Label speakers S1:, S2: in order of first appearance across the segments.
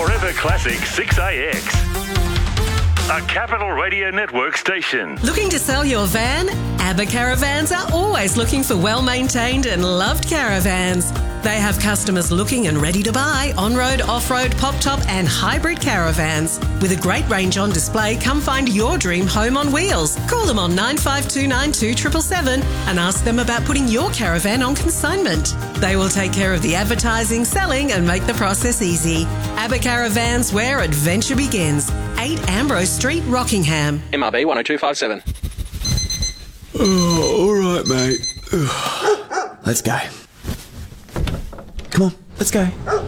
S1: Forever Classic 6AX. A Capital Radio Network station.
S2: Looking to sell your van? ABBA Caravans are always looking for well-maintained and loved caravans. They have customers looking and ready to buy on-road, off-road, pop-top and hybrid caravans. With a great range on display, come find your dream home on wheels. Call them on 95292777 and ask them about putting your caravan on consignment. They will take care of the advertising, selling and make the process easy. ABBA Caravans, where adventure begins. 8 Ambrose Street, Rockingham.
S3: MRB 10257.
S4: Oh, all right, mate. Let's go. Come on, let's go.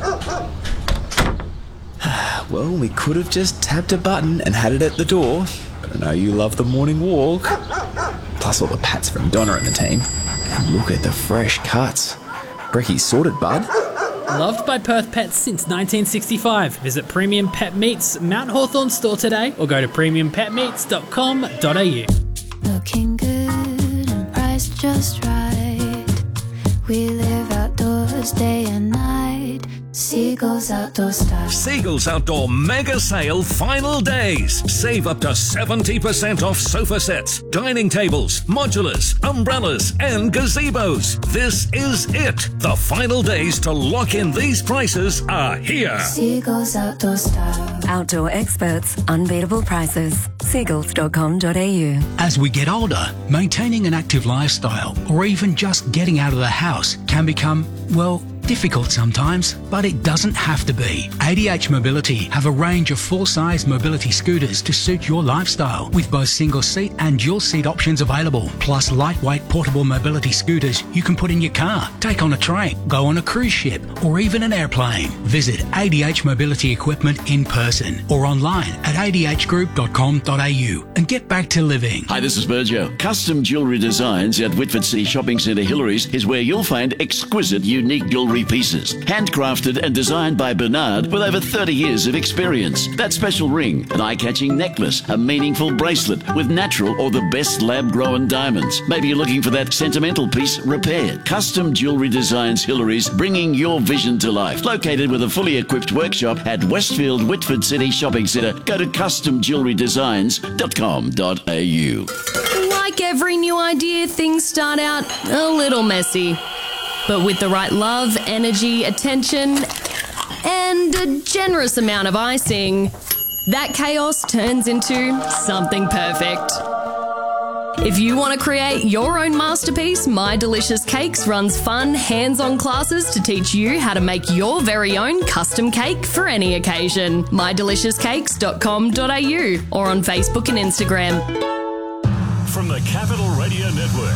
S4: Well, we could have just tapped a button and had it at the door, but I know you love the morning walk. Plus all the pats from Donna and the team. And look at the fresh cuts. Brecky's sorted, bud.
S5: Loved by Perth Pets since 1965. Visit Premium Pet Meats Mount Hawthorn store today or go to premiumpetmeats.com.au.
S6: Looking good and priced just right. We live outdoors day and night. Seagulls Outdoor Style.
S7: Seagulls Outdoor Mega Sale Final Days. Save up to 70% off sofa sets, dining tables, modulars, umbrellas and gazebos. This is it. The final days to lock in these prices are here.
S6: Seagulls Outdoor Style.
S8: Outdoor experts, unbeatable prices. Seagulls.com.au.
S9: As we get older, maintaining an active lifestyle or even just getting out of the house can become, well, difficult sometimes, but it doesn't have to be. ADH Mobility have a range of full-size mobility scooters to suit your lifestyle, with both single-seat and dual-seat options available, plus lightweight portable mobility scooters you can put in your car, take on a train, go on a cruise ship, or even an airplane. Visit ADH Mobility Equipment in person or online at adhgroup.com.au and get back to living.
S10: Hi, this is Berjo. Custom Jewellery Designs at Whitford City Shopping Centre Hillary's is where you'll find exquisite, unique jewellery pieces, handcrafted and designed by Bernard with over 30 years of experience. That special ring, an eye-catching necklace, a meaningful bracelet with natural or the best lab-grown diamonds. Maybe you're looking for that sentimental piece repaired. Custom Jewellery Designs Hillary's, bringing your vision to life. Located with a fully equipped workshop at Westfield Whitford City Shopping Centre. Go to customjewellerydesigns.com.au.
S11: Like every new idea, things start out a little messy. But with the right love, energy, attention, and a generous amount of icing, that chaos turns into something perfect. If you want to create your own masterpiece, My Delicious Cakes runs fun, hands-on classes to teach you how to make your very own custom cake for any occasion. mydeliciouscakes.com.au or on Facebook and Instagram.
S1: From the Capital Radio Network,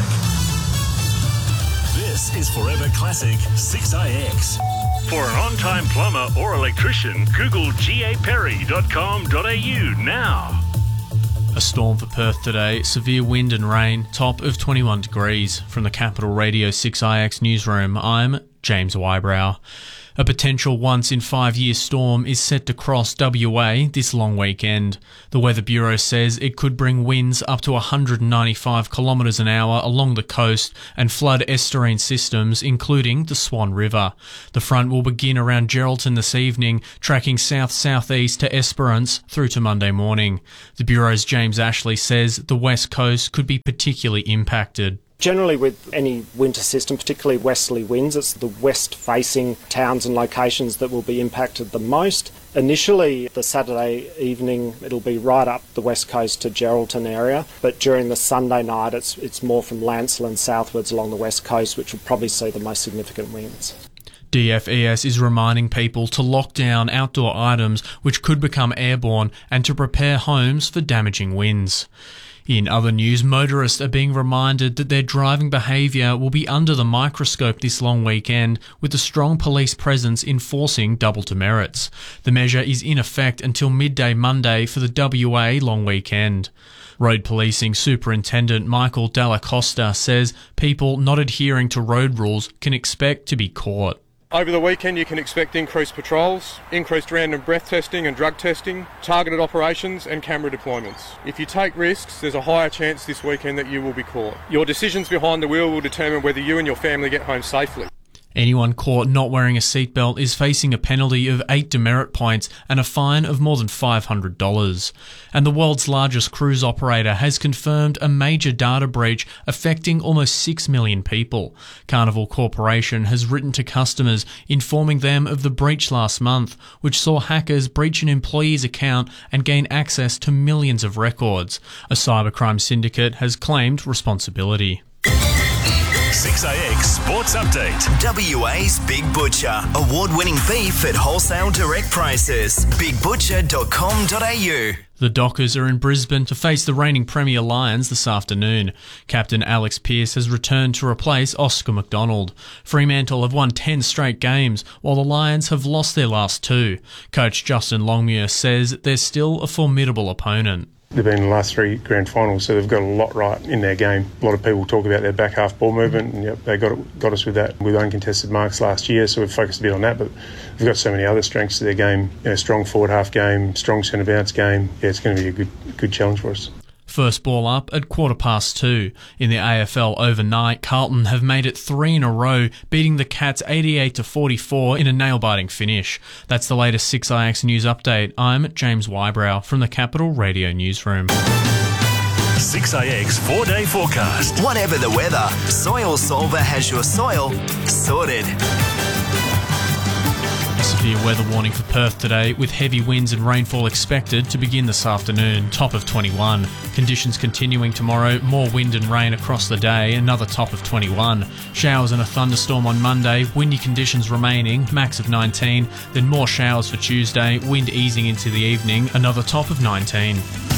S1: this is Forever Classic 6AX. For an on-time plumber or electrician, Google gaperry.com.au now.
S12: A storm for Perth today, severe wind and rain, top of 21 degrees. From the Capital Radio 6IX newsroom, I'm James Wybrow. A potential once-in-5-year storm is set to cross WA this long weekend. The Weather Bureau says it could bring winds up to 195 kilometres an hour along the coast and flood estuarine systems, including the Swan River. The front will begin around Geraldton this evening, tracking south-southeast to Esperance through to Monday morning. The Bureau's James Ashley says the west coast could be particularly impacted.
S13: Generally with any winter system, particularly westerly winds, it's the west-facing towns and locations that will be impacted the most. Initially, the Saturday evening, it'll be right up the west coast to Geraldton area, but during the Sunday night, it's more from Lancelin southwards along the west coast, which will probably see the most significant winds.
S12: DFES is reminding people to lock down outdoor items which could become airborne and to prepare homes for damaging winds. In other news, motorists are being reminded that their driving behaviour will be under the microscope this long weekend, with a strong police presence enforcing double demerits. The measure is in effect until midday Monday for the WA long weekend. Road Policing Superintendent Michael Dalla Costa says people not adhering to road rules can expect to be caught.
S14: Over the weekend you can expect increased patrols, increased random breath testing and drug testing, targeted operations and camera deployments. If you take risks, there's a higher chance this weekend that you will be caught. Your decisions behind the wheel will determine whether you and your family get home safely.
S12: Anyone caught not wearing a seatbelt is facing a penalty of 8 demerit points and a fine of more than $500. And the world's largest cruise operator has confirmed a major data breach affecting almost 6 million people. Carnival Corporation has written to customers informing them of the breach last month, which saw hackers breach an employee's account and gain access to millions of records. A cybercrime syndicate has claimed responsibility.
S1: 6AX Sports Update.
S3: WA's Big Butcher. Award-winning beef at wholesale direct prices. BigButcher.com.au.
S12: The Dockers are in Brisbane to face the reigning Premier Lions this afternoon. Captain Alex Pearce has returned to replace Oscar McDonald. Fremantle have won 10 straight games, while the Lions have lost their last 2. Coach Justin Longmuir says they're still a formidable opponent.
S15: They've been in the last 3 grand finals, so they've got a lot right in their game. A lot of people talk about their back half ball movement, and yep, they got us with that with uncontested marks last year, so we've focused a bit on that, but they've got so many other strengths to their game. Strong forward half game, strong centre bounce game. Yeah, it's going to be a good challenge for us.
S12: First ball up at 2:15. In the AFL overnight, Carlton have made it 3 in a row, beating the Cats 88-44 in a nail-biting finish. That's the latest 6IX News Update. I'm James Wybrow from the Capital Radio Newsroom.
S1: 6IX 4-day forecast.
S3: Whatever the weather, Soil Solver has your soil sorted.
S12: A severe weather warning for Perth today, with heavy winds and rainfall expected to begin this afternoon, top of 21. Conditions continuing tomorrow, more wind and rain across the day, another top of 21. Showers and a thunderstorm on Monday, windy conditions remaining, max of 19. Then more showers for Tuesday, wind easing into the evening, another top of 19.